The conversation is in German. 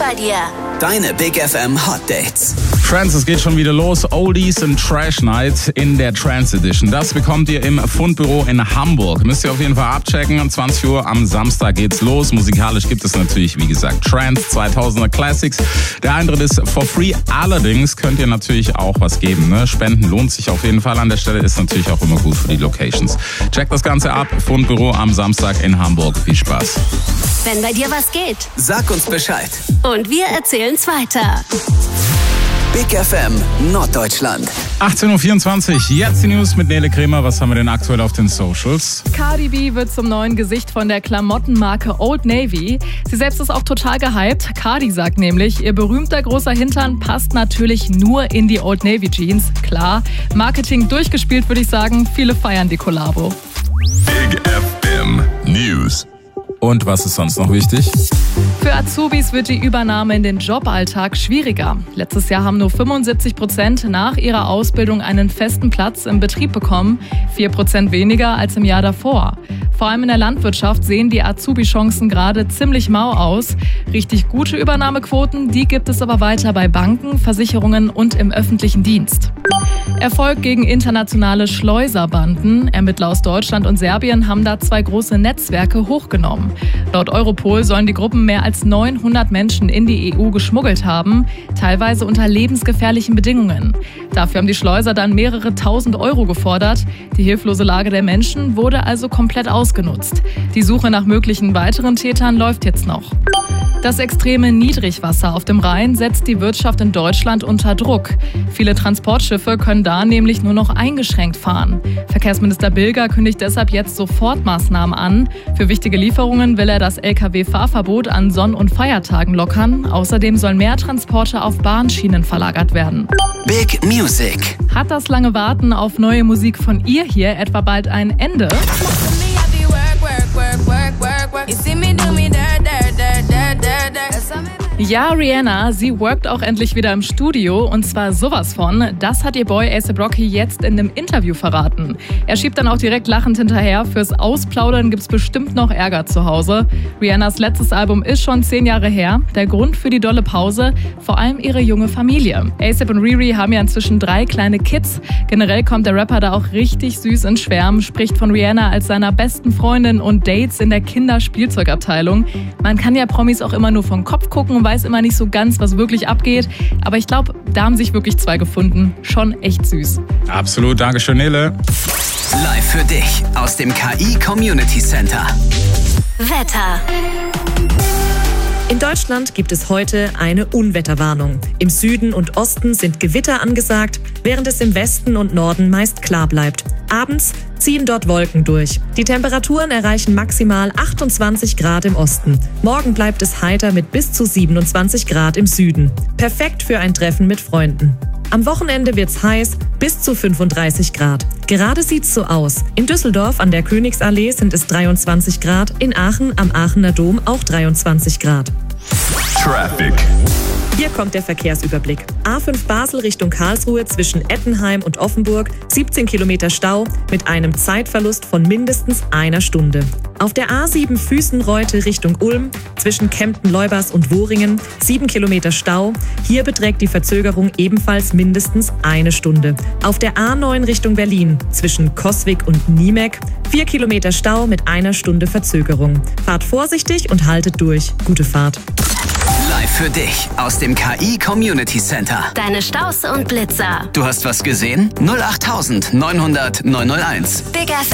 bei dir. Deine Big FM Hot Dates. Trance, es geht schon wieder los. Oldies and Trash Night in der Trance Edition. Das bekommt ihr im Fundbüro in Hamburg. Müsst ihr auf jeden Fall abchecken. Um 20 Uhr am Samstag geht's los. Musikalisch gibt es natürlich, wie gesagt, Trance, 2000er Classics. Der Eintritt ist for free. Allerdings könnt ihr natürlich auch was geben. Ne? Spenden lohnt sich auf jeden Fall an der Stelle. Ist natürlich auch immer gut für die Locations. Checkt das Ganze ab. Fundbüro am Samstag in Hamburg. Viel Spaß. Wenn bei dir was geht. Sag uns Bescheid. Und wir erzählen's weiter. Big FM Norddeutschland. 18.24 Uhr, jetzt die News mit Nele Kremer. Was haben wir denn aktuell auf den Socials? Cardi B wird zum neuen Gesicht von der Klamottenmarke Old Navy. Sie selbst ist auch total gehypt. Cardi sagt nämlich, ihr berühmter großer Hintern passt natürlich nur in die Old Navy Jeans. Klar, Marketing durchgespielt, würde ich sagen. Viele feiern die Kollabo. Big FM News. Und was ist sonst noch wichtig? Für Azubis wird die Übernahme in den Joballtag schwieriger. Letztes Jahr haben nur 75% nach ihrer Ausbildung einen festen Platz im Betrieb bekommen, 4% weniger als im Jahr davor. Vor allem in der Landwirtschaft sehen die Azubi-Chancen gerade ziemlich mau aus. Richtig gute Übernahmequoten, die gibt es aber weiter bei Banken, Versicherungen und im öffentlichen Dienst. Erfolg gegen internationale Schleuserbanden. Ermittler aus Deutschland und Serbien haben da 2 große Netzwerke hochgenommen. Laut Europol sollen die Gruppen mehr als 900 Menschen in die EU geschmuggelt haben, teilweise unter lebensgefährlichen Bedingungen. Dafür haben die Schleuser dann mehrere tausend Euro gefordert. Die hilflose Lage der Menschen wurde also komplett ausgenutzt. Die Suche nach möglichen weiteren Tätern läuft jetzt noch. Das extreme Niedrigwasser auf dem Rhein setzt die Wirtschaft in Deutschland unter Druck. Viele Transportschiffe können da nämlich nur noch eingeschränkt fahren. Verkehrsminister Bilger kündigt deshalb jetzt Sofortmaßnahmen an. Für wichtige Lieferungen will er das Lkw-Fahrverbot an Sonn- und Feiertagen lockern. Außerdem sollen mehr Transporte auf Bahnschienen verlagert werden. Big Music. Hat das lange Warten auf neue Musik von ihr hier etwa bald ein Ende? Ja, Rihanna, sie workt auch endlich wieder im Studio und zwar sowas von. Das hat ihr Boy A$AP Rocky jetzt in einem Interview verraten. Er schiebt dann auch direkt lachend hinterher. Fürs Ausplaudern gibt's bestimmt noch Ärger zu Hause. Rihannas letztes Album ist schon 10 Jahre her. Der Grund für die dolle Pause? Vor allem ihre junge Familie. A$AP und Riri haben ja inzwischen 3 kleine Kids. Generell kommt der Rapper da auch richtig süß ins Schwärmen, spricht von Rihanna als seiner besten Freundin und Dates in der Kinderspielzeugabteilung. Man kann ja Promis auch immer nur vom Kopf gucken und weiß immer nicht so ganz, was wirklich abgeht. Aber ich glaube, da haben sich wirklich 2 gefunden. Schon echt süß. Absolut, Dankeschön, Nele. Live für dich aus dem KI Community Center. Wetter. In Deutschland gibt es heute eine Unwetterwarnung. Im Süden und Osten sind Gewitter angesagt, während es im Westen und Norden meist klar bleibt. Abends ziehen dort Wolken durch. Die Temperaturen erreichen maximal 28 Grad im Osten. Morgen bleibt es heiter mit bis zu 27 Grad im Süden. Perfekt für ein Treffen mit Freunden. Am Wochenende wird's heiß, bis zu 35 Grad. Gerade sieht's so aus. In Düsseldorf an der Königsallee sind es 23 Grad, in Aachen am Aachener Dom auch 23 Grad. Traffic. Hier kommt der Verkehrsüberblick. A5 Basel Richtung Karlsruhe zwischen Ettenheim und Offenburg, 17 Kilometer Stau mit einem Zeitverlust von mindestens 1 Stunde. Auf der A7 Füßenreute Richtung Ulm zwischen Kempten-Leubers und Wohringen, 7 Kilometer Stau. Hier beträgt die Verzögerung ebenfalls mindestens 1 Stunde. Auf der A9 Richtung Berlin zwischen Coswig und Niemek, 4 Kilometer Stau mit 1 Stunde Verzögerung. Fahrt vorsichtig und haltet durch. Gute Fahrt. Live für dich aus dem KI Community Center. Deine Staus und Blitzer. Du hast was gesehen? 08900 901. Big FM.